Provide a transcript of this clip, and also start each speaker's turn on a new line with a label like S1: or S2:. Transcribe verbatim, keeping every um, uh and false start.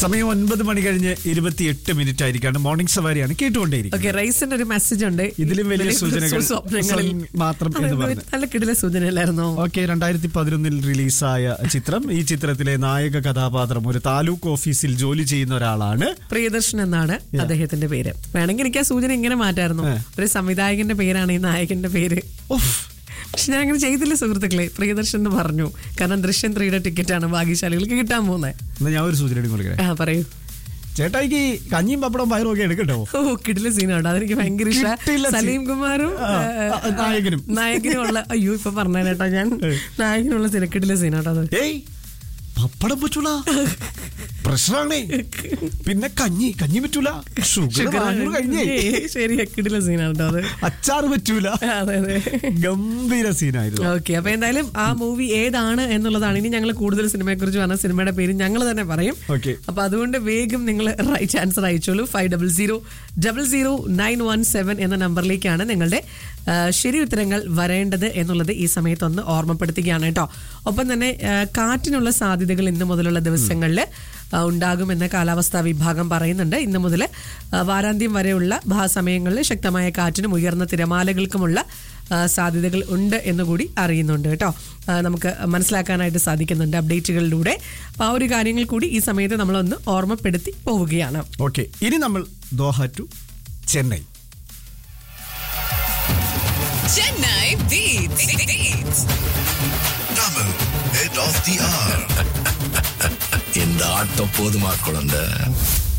S1: സമയം ഒൻപത് മണി കഴിഞ്ഞ് ഇരുപത്തിയെട്ട് മിനിറ്റ് ആയിരിക്കാണ്. മോർണിംഗ് സവാരിയാണ് കേട്ടുകൊണ്ടേയിരിക്കും.
S2: റൈസിന്റെ ഒരു മെസ്സേജ് ഉണ്ട്.
S1: ഇതിലും വലിയ സൂചനകൾ മാത്രം എന്ന് പറഞ്ഞു.
S2: നല്ല കിടില സൂചനയല്ലായിരുന്നോ?
S1: ഓക്കെ, രണ്ടായിരത്തി പതിനൊന്നിൽ റിലീസായ ചിത്രം. ഈ ചിത്രത്തിലെ നായക കഥാപാത്രം ഒരു താലൂക്ക് ഓഫീസിൽ ജോലി ചെയ്യുന്ന ഒരാളാണ്.
S2: പ്രിയദർശൻ എന്നാണ് അദ്ദേഹത്തിന്റെ പേര്. വേണമെങ്കിൽ എനിക്ക് ആ സൂചന ഇങ്ങനെ മാറ്റായിരുന്നു. ഒരു സംവിധായകന്റെ പേരാണ് ഈ നായകന്റെ പേര്. പക്ഷെ ഞാൻ അങ്ങനെ ചെയ്തില്ല സുഹൃത്തുക്കളെ. പ്രിയദർശൻ എന്ന് പറഞ്ഞു. കാരണം ദൃശ്യം ത്രീയുടെ ടിക്കറ്റ് ആണ് ഭാഗ്യശാലികൾക്ക് കിട്ടാൻ പോകുന്നത്.
S1: ഞാൻ ഒരു സൂചന കൊടുക്കട്ടെ.
S2: ആ പറയൂ.
S1: ചേട്ടായിക്ക് കഞ്ഞിയും പപ്പടം പയറും ഒക്കെ എടുക്കട്ടോ.
S2: ഓ കിടില സീനാണ്. അതെനിക്ക് ഭയങ്കര ഇഷ്ടം. സലീം കുമാറും
S1: നായകനും
S2: നായകനും ഉള്ള. അയ്യോ ഇപ്പൊ പറഞ്ഞേട്ടാ ഞാൻ നായകനുള്ള സീന കിടില സീനാട്ടോ അത്.
S1: പപ്പടം പറ്റൂല, പ്രശ്നമാണേ. പിന്നെ കഞ്ഞി കഞ്ഞി പറ്റൂല,
S2: ശരിയാ കിടില സീനാണ് കേട്ടോ അത്.
S1: അച്ചാറ് പറ്റൂല.
S2: അതെ അതെ,
S1: ഗംഭീര സീനായിരുന്നു.
S2: ഓക്കെ, അപ്പൊ എന്തായാലും ആ മൂവി ഏതാണ് എന്നുള്ളതാണ്. ഇനി ഞങ്ങൾ കൂടുതൽ സിനിമയെ കുറിച്ച് പറഞ്ഞ സിനിമയുടെ പേര് ഞങ്ങൾ തന്നെ പറയും. അപ്പൊ അതുകൊണ്ട് വേഗം നിങ്ങൾ റൈറ്റ് ആൻസർ അയച്ചോളൂ. Five double zero double zero nine one seven എന്ന നമ്പറിലേക്കാണ് നിങ്ങളുടെ ശരി ഉത്തരങ്ങൾ വരേണ്ടത് എന്നുള്ളത് ഈ സമയത്ത് ഒന്ന് ഓർമ്മപ്പെടുത്തുകയാണ് കേട്ടോ. ഒപ്പം തന്നെ കാറ്റിനുള്ള സാധ്യതകൾ ഇന്ന് മുതലുള്ള ദിവസങ്ങളിൽ ഉണ്ടാകുമെന്ന് കാലാവസ്ഥാ വിഭാഗം പറയുന്നുണ്ട്. ഇന്ന് മുതൽ വാരാന്ത്യം വരെയുള്ള സമയങ്ങളിൽ ശക്തമായ കാറ്റിനും ഉയർന്ന തിരമാലകൾക്കുമുള്ള സാധ്യതകൾ ഉണ്ട് എന്നുകൂടി അറിയുന്നുണ്ട് കേട്ടോ. നമുക്ക് മനസ്സിലാക്കാനായിട്ട് സാധിക്കുന്നുണ്ട് അപ്ഡേറ്റുകളിലൂടെ. അപ്പോൾ ആ ഒരു കാര്യങ്ങൾ കൂടി ഈ സമയത്ത് നമ്മളൊന്ന് ഓർമ്മപ്പെടുത്തി പോവുകയാണ്.
S1: ഓക്കെ, ഇനി നമ്മൾ Doha to Chennai.
S3: Chennai Beats. Beats.
S4: Tamil, head of the hour.
S5: இந்த ஆட்டம் போதுமா குழந்தை?